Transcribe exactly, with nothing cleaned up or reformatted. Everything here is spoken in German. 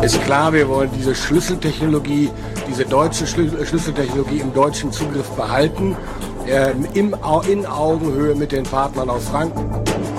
Ist klar, wir wollen diese Schlüsseltechnologie, diese deutsche Schlüsseltechnologie im deutschen Zugriff behalten, äh, im, in Augenhöhe mit den Partnern aus Franken.